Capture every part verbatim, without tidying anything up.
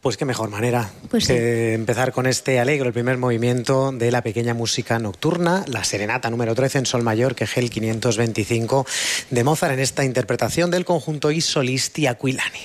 Pues qué mejor manera pues que sí. empezar con este alegro, el primer movimiento de la pequeña música nocturna, la serenata número trece en sol mayor, que Gel quinientos veinticinco de Mozart, en esta interpretación del conjunto I Solisti Aquilani.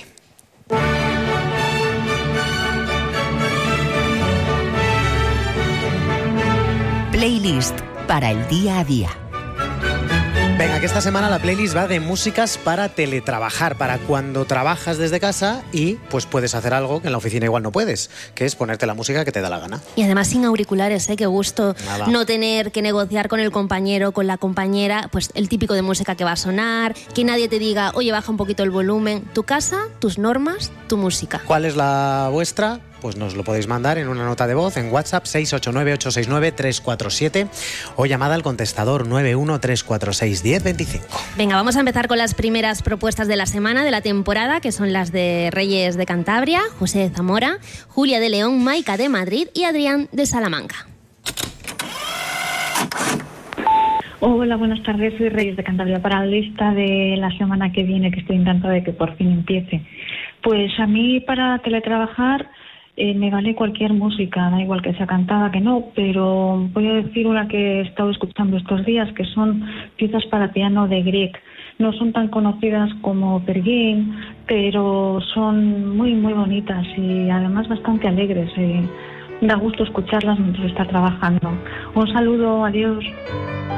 Playlist para el día a día. Venga, que esta semana la playlist va de músicas para teletrabajar, para cuando trabajas desde casa y pues puedes hacer algo que en la oficina igual no puedes, que es ponerte la música que te da la gana. Y además sin auriculares, ¿eh? Qué gusto. Nada. No tener que negociar con el compañero, con la compañera, pues el típico de música que va a sonar, que nadie te diga, oye, baja un poquito el volumen. Tu casa, tus normas, tu música. ¿Cuál es la vuestra? Pues nos lo podéis mandar en una nota de voz en WhatsApp seis ocho nueve, ocho seis nueve, tres cuatro siete o llamada al contestador nueve uno tres cuatro seis, uno cero dos cinco. Venga, vamos a empezar con las primeras propuestas de la semana, de la temporada, que son las de Reyes de Cantabria, José de Zamora, Julia de León, Maika de Madrid y Adrián de Salamanca. Hola, buenas tardes, soy Reyes de Cantabria. Para la lista de la semana que viene, que estoy encantada de que por fin empiece. Pues a mí, para teletrabajar, eh, me vale cualquier música, da igual que sea cantada que no, pero voy a decir una que he estado escuchando estos días, que son piezas para piano de Grieg. No son tan conocidas como Peer Gynt, pero son muy, muy bonitas y además bastante alegres. Eh, da gusto escucharlas mientras está trabajando. Un saludo, adiós.